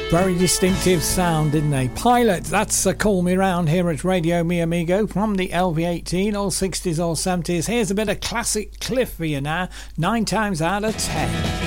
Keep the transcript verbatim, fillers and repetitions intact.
Very distinctive sound, didn't they? Pilot, that's a Call Me Round here at Radio Mi Amigo from the L V eighteen, all sixties, all seventies. Here's a bit of classic Cliff for you now, nine times out of ten.